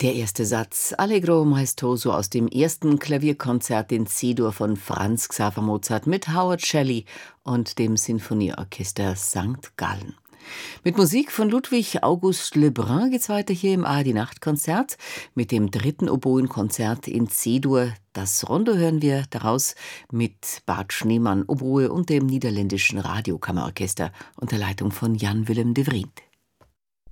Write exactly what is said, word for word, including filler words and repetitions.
Der erste Satz Allegro maestoso aus dem ersten Klavierkonzert in C-Dur von Franz Xaver Mozart mit Howard Shelley und dem Sinfonieorchester Sankt Gallen. Mit Musik von Ludwig August Lebrun geht's weiter hier im A R D-Nachtkonzert mit dem dritten Oboenkonzert in C-Dur. Das Rondo hören wir daraus mit Bart Schneemann Oboe und dem niederländischen Radiokammerorchester unter Leitung von Jan Willem de Vriend.